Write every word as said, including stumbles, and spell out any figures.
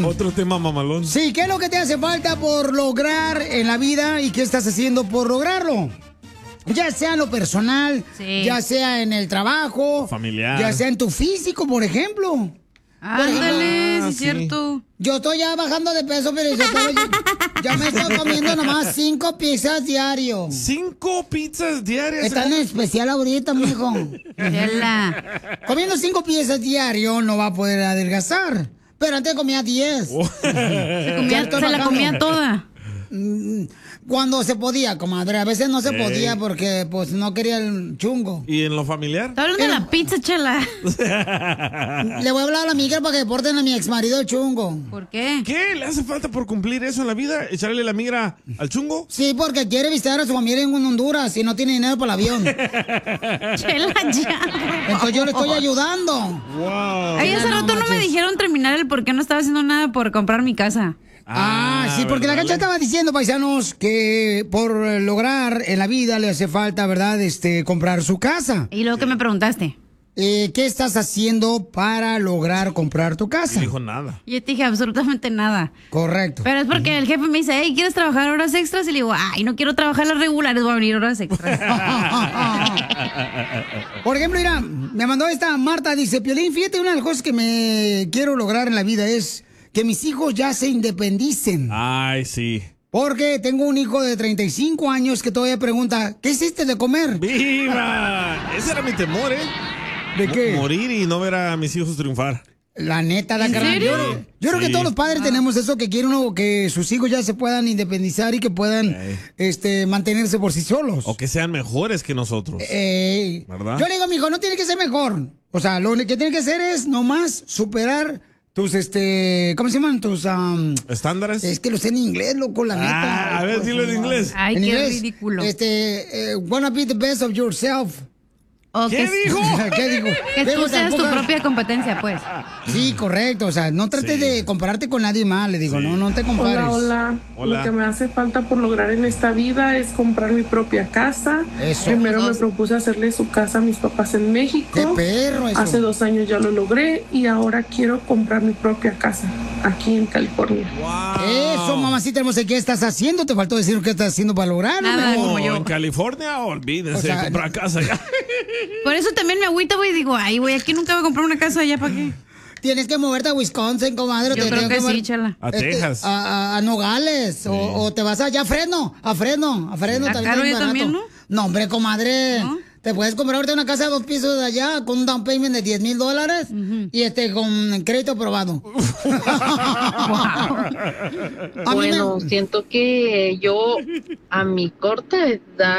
Otro tema mamalón. Sí, ¿qué es lo que te hace falta por lograr en la vida y qué estás haciendo por lograrlo? Ya sea en lo personal, sí. ya sea en el trabajo, familiar, ya sea en tu físico, por ejemplo. Ándale, sí es cierto. Yo estoy ya bajando de peso, pero yo estoy, ya me estoy comiendo nomás cinco pizzas diario. ¿Cinco pizzas diarias? Están en especial ahorita, mijo. Comiendo cinco pizzas diario no va a poder adelgazar. Pero antes comía diez. Oh. Se, comía, se la comía toda. Cuando se podía, comadre. A veces no se Ey. podía porque pues no quería el chungo. ¿Y en lo familiar? Está hablando de la pizza, chela. Le voy a hablar a la migra para que deporten a mi exmarido chungo. ¿Por qué? ¿Qué? ¿Le hace falta por cumplir eso en la vida? ¿Echarle la migra al chungo? Sí, porque quiere visitar a su familia en Honduras y no tiene dinero para el avión. Chela, ya. Entonces yo le estoy ayudando. Wow. Ay, hace rato no, no me dijeron terminar el por qué no estaba haciendo nada por comprar mi casa. Ah, ah, sí, porque la Cacha estaba diciendo, paisanos, que por lograr en la vida le hace falta, ¿verdad?, este, comprar su casa. ¿Y luego que me preguntaste? Eh, ¿Qué estás haciendo para lograr comprar tu casa? No dijo nada. Yo te dije absolutamente nada. Correcto. Pero es porque uh-huh. el jefe me dice, hey, ¿quieres trabajar horas extras? Y le digo, ay, no quiero trabajar las regulares, voy a venir horas extras. Por ejemplo, mira, me mandó esta Marta, dice, Piolín, fíjate, una de las cosas que me quiero lograr en la vida es que mis hijos ya se independicen. Ay, sí. Porque tengo un hijo de treinta y cinco años que todavía pregunta, ¿qué hiciste de comer? ¡Viva! Ese era mi temor, ¿eh? ¿De qué? Morir y no ver a mis hijos triunfar. La neta, la ¿En carnal. serio? Yo, yo creo Sí. que todos los padres ah. tenemos eso, que quieren uno, que sus hijos ya se puedan independizar y que puedan Ey. este, mantenerse por sí solos. O que sean mejores que nosotros. Ey. ¿Verdad? Yo le digo a mi hijo, no tiene que ser mejor. O sea, lo que tiene que hacer es nomás superar tus, este, ¿cómo se llaman? Tus, um, ¿estándares? Es que lo sé en inglés, loco, la neta. Ah, a ver, dilo en inglés. Ay, en qué inglés, ridículo. Este, eh, wanna be the best of yourself. O ¿Qué que, dijo? ¿Qué dijo? Que Pero tú seas tu tampoco- propia competencia, pues. Sí, correcto. O sea, no trates Sí. de compararte con nadie más, le digo, Sí. no, no te compares. Hola, hola, Hola. Lo que me hace falta por lograr en esta vida es comprar mi propia casa. Eso. Primero me propuse hacerle su casa a mis papás en México. ¡Qué perro eso! Hace dos años ya lo logré y ahora quiero comprar mi propia casa aquí en California. Wow. Eso, mamacita hermosa, ¿qué estás haciendo? Te faltó decir qué estás haciendo para lograrlo. Nada, mi amor. como yo. En California, olvídense O sea, de comprar casa ya. Por eso también me agüita, güey, y digo, ay, güey, aquí nunca voy a comprar una casa allá, ¿para qué? Tienes que moverte a Wisconsin, comadre. Yo te creo tienes que mover- sí, chala. A este, Texas. A, a- a Nogales. Sí. O, o te vas allá a Fresno. A Fresno. A Fresno ¿Está también. caro es ya barato. también, no? No, hombre, comadre. ¿No? Te puedes comprar ahorita una casa de dos pisos de allá con un down payment de diez mil dólares y este con crédito aprobado. A mí me- Bueno, siento que yo a mi corta edad